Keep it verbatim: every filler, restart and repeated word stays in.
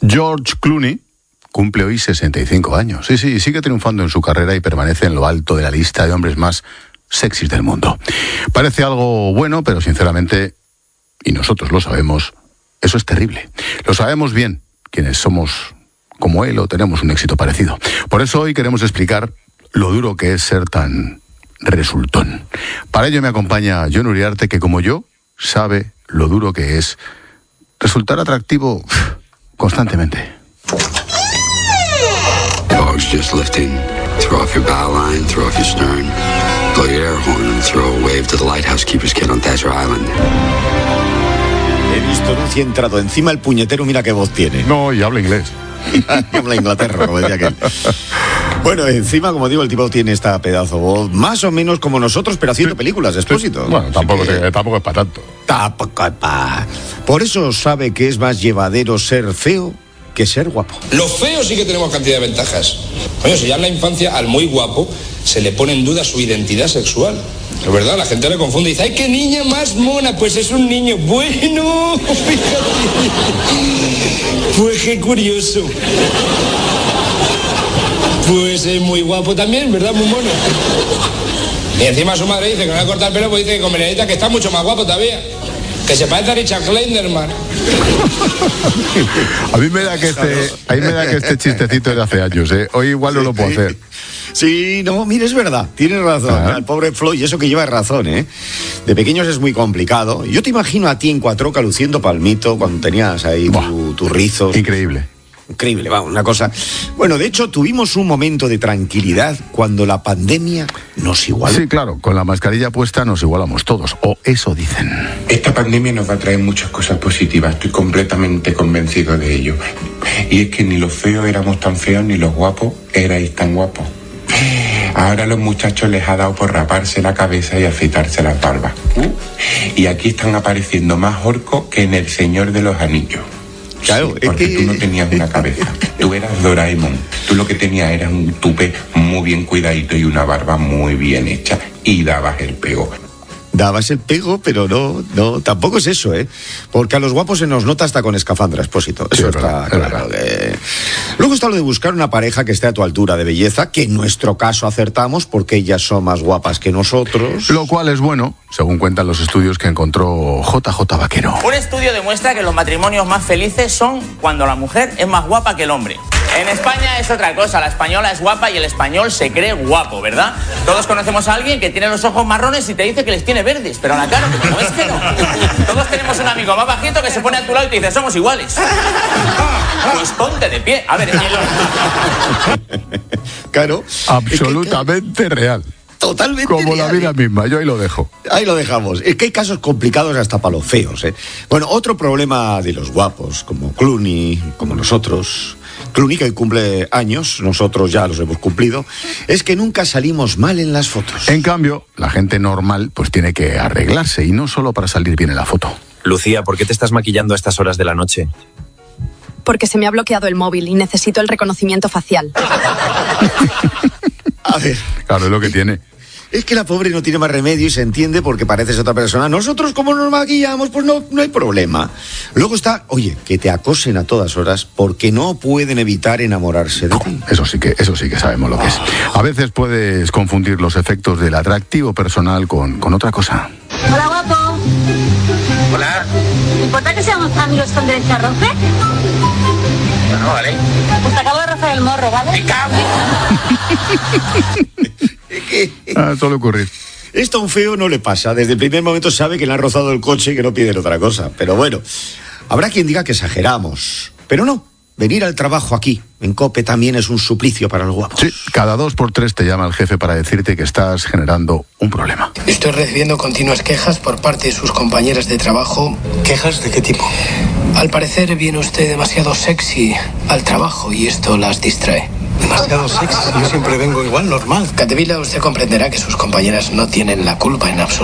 George Clooney cumple hoy sesenta y cinco años. Sí, sí, sigue triunfando en su carrera y permanece en lo alto de la lista de hombres más sexys del mundo. Parece algo bueno, pero sinceramente, y nosotros lo sabemos, eso es terrible. Lo sabemos bien, quienes somos como él o tenemos un éxito parecido. Por eso hoy queremos explicar lo duro que es ser tan resultón. Para ello me acompaña Jon Uriarte, que como yo, sabe lo duro que es resultar atractivo constantemente. Dogs just lifting. Throw off your bow line, throw off your stern. Blow your air horn and throw a wave to the lighthouse keeper's kid on Thatcher Island. He visto Lucy entrado encima el puñetero, mira qué voz tiene. No, y habla inglés. Habla Inglaterra, como decía aquel. Bueno, encima, como digo, el tipo tiene esta pedazo voz, más o menos como nosotros, pero haciendo sí, películas, Expósito. Sí. Bueno, tampoco, que... te, tampoco es para tanto. Tampoco es para... Por eso sabe que es más llevadero ser feo que ser guapo. Los feos sí que tenemos cantidad de ventajas. Bueno, si ya en la infancia al muy guapo se le pone en duda su identidad sexual. Es verdad, la gente le confunde y dice, ¡ay, qué niña más mona! Pues es un niño. Bueno, fíjate. Pues qué curioso. Pues es muy guapo también, ¿verdad? Muy mono. Y encima su madre dice que no le corta el pelo, pues dice que con Melenita que está mucho más guapo todavía. Que se parece a Richard Kleiderman. A mí me da que este, a mí me da que este chistecito es de hace años, ¿eh? Hoy igual no lo puedo hacer. Sí, no, mire, es verdad, tienes razón. Ah. El pobre Floyd, y eso que lleva razón, ¿eh? De pequeños es muy complicado. Yo te imagino a ti en Cuatroca luciendo palmito cuando tenías ahí tus tu rizos. Increíble. Increíble, va, una cosa... Bueno, de hecho, tuvimos un momento de tranquilidad cuando la pandemia nos igualó. Sí, claro, con la mascarilla puesta nos igualamos todos, o eso dicen. Esta pandemia nos va a traer muchas cosas positivas, estoy completamente convencido de ello. Y es que ni los feos éramos tan feos, ni los guapos erais tan guapos. Ahora a los muchachos les ha dado por raparse la cabeza y afeitarse las barbas. Uh, y aquí están apareciendo más orcos que en El Señor de los Anillos. Claro, sí, porque es que... tú no tenías una cabeza, tú eras Doraemon, tú lo que tenías era un tupe muy bien cuidadito y una barba muy bien hecha y dabas el pego. Dabas el pego, pero no, no, tampoco es eso, ¿eh? Porque a los guapos se nos nota hasta con escafandra, Expósito. Eso sí, está verdad, claro. Que... Luego está lo de buscar una pareja que esté a tu altura de belleza, que en nuestro caso acertamos porque ellas son más guapas que nosotros. Lo cual es bueno, según cuentan los estudios que encontró J J Vaquero. Un estudio demuestra que los matrimonios más felices son cuando la mujer es más guapa que el hombre. En España es otra cosa, la española es guapa y el español se cree guapo, ¿verdad? Todos conocemos a alguien que tiene los ojos marrones y te dice que les tiene verdes, pero a la cara, no es que no. Todos tenemos un amigo más bajito que se pone a tu lado y te dice, somos iguales. Pues ponte de pie. A ver, el... Claro. Absolutamente es que... real. Totalmente como real. La vida misma, yo ahí lo dejo. Ahí lo dejamos. Es que hay casos complicados hasta para los feos, ¿eh? Bueno, otro problema de los guapos, como Clooney, como nosotros... Clooney, que hoy cumple años, nosotros ya los hemos cumplido, es que nunca salimos mal en las fotos. En cambio, la gente normal pues tiene que arreglarse, y no solo para salir bien en la foto. Lucía, ¿por qué te estás maquillando a estas horas de la noche? Porque se me ha bloqueado el móvil y necesito el reconocimiento facial. A ver. Claro, es lo que tiene. Es que la pobre no tiene más remedio y se entiende porque pareces otra persona. Nosotros, como nos maquillamos, pues no, no hay problema. Luego está, oye, que te acosen a todas horas porque no pueden evitar enamorarse de ti. Eso sí que, eso sí que sabemos lo que es. A veces puedes confundir los efectos del atractivo personal con, con otra cosa. Hola, guapo. Hola. ¿Te importa que seamos amigos con derecho a roce? Bueno, vale. Pues te acabo de rozar el morro, ¿vale? ¡Me cago! Ah, suele ocurrir. Esto a un feo no le pasa. Desde el primer momento sabe que le han rozado el coche y que no piden otra cosa. Pero bueno, habrá quien diga que exageramos. Pero no, venir al trabajo aquí, en COPE, también es un suplicio para los guapos. Sí, cada dos por tres te llama el jefe para decirte que estás generando un problema. Estoy recibiendo continuas quejas por parte de sus compañeras de trabajo. ¿Quejas de qué tipo? Al parecer viene usted demasiado sexy al trabajo y esto las distrae. Demasiado sexy. Yo siempre vengo igual, normal. Capdevila, usted comprenderá que sus compañeras no tienen la culpa en absoluto.